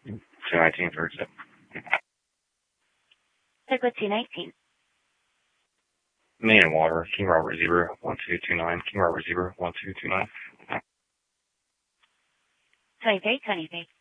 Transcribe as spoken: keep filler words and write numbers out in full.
two nineteen for accept. Stick with two nineteen. Man and water, King Robert zero, one two two nine, King Robert zero, one two two nine. twenty-three twenty-three.